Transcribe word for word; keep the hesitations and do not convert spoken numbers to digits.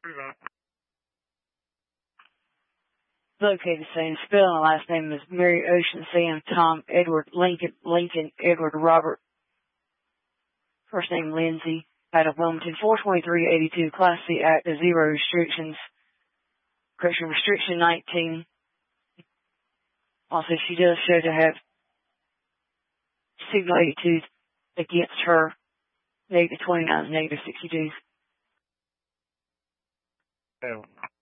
Located same spelling. Last name is Mary Ocean Sam Tom Edward Lincoln Lincoln Edward Robert. First name Lindsay. Out of Wilmington. four twenty-three eighty-two. Class C active. Zero restrictions. Correction restriction nineteen. Also, she does show to have signal eighty-two against her. Negative twenty-nine, negative sixty-two. Oh.